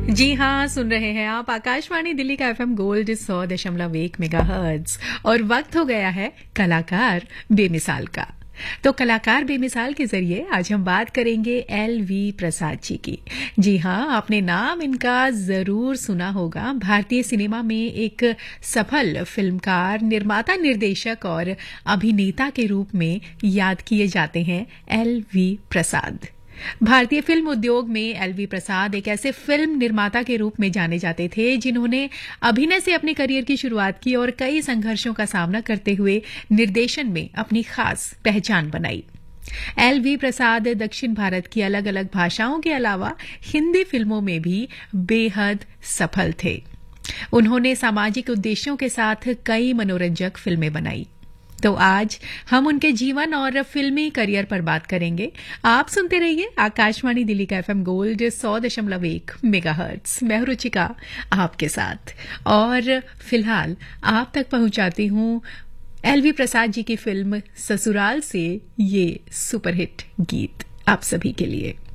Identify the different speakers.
Speaker 1: जी हाँ, सुन रहे हैं आप आकाशवाणी दिल्ली का एफएम गोल्ड 100.1 मेगाहर्ट्ज और वक्त हो गया है कलाकार बेमिसाल का। तो कलाकार बेमिसाल के जरिए आज हम बात करेंगे एल.वी. प्रसाद जी की। जी हाँ, आपने नाम इनका जरूर सुना होगा। भारतीय सिनेमा में एक सफल फिल्मकार, निर्माता, निर्देशक और अभिनेता के रूप में याद किए जाते हैं एल.वी. प्रसाद। भारतीय फिल्म उद्योग में एल.वी. प्रसाद एक ऐसे फिल्म निर्माता के रूप में जाने जाते थे जिन्होंने अभिनय से अपने करियर की शुरुआत की और कई संघर्षों का सामना करते हुए निर्देशन में अपनी खास पहचान बनाई। एल.वी. प्रसाद दक्षिण भारत की अलग अलग भाषाओं के अलावा हिंदी फिल्मों में भी बेहद सफल थे। उन्होंने सामाजिक उद्देश्यों के साथ कई मनोरंजक फिल्में बनाई। तो आज हम उनके जीवन और फिल्मी करियर पर बात करेंगे। आप सुनते रहिए आकाशवाणी दिल्ली का एफएम गोल्ड 100.1 मेगाहर्ट्ज। मैं रुचिका आपके साथ और फिलहाल आप तक पहुंचाती हूं एल.वी. प्रसाद जी की फिल्म ससुराल से ये सुपरहिट गीत आप सभी के लिए।